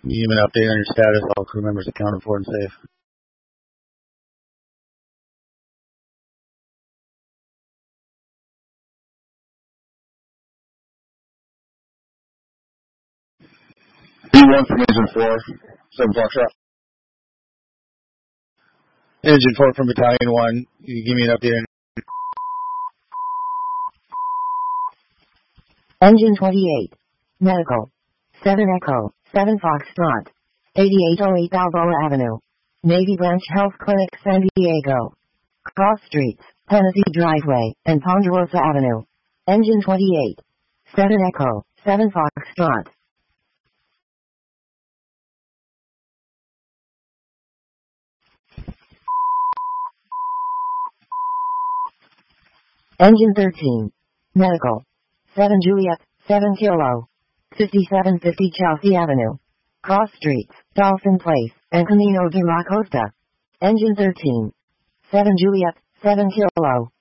You give me an update on your status. All crew members accounted for and safe. B1 from Engine 4, 7 Foxtrot. Engine 4 from Battalion 1. You give me an update on Engine 28. Medical. 7 Echo, 7 Foxtrot. 8808 Balboa Avenue. Navy Branch Health Clinic, San Diego. Cross Streets, Tennessee Driveway, and Ponderosa Avenue. Engine 28. 7 Echo, 7 Foxtrot. Engine 13. Medical. 7 Juliet, 7 Kilo. 5750 Chelsea Avenue. Cross Streets, Dawson Place, and Camino de la Costa. Engine 13. 7 Juliet, 7 Kilo.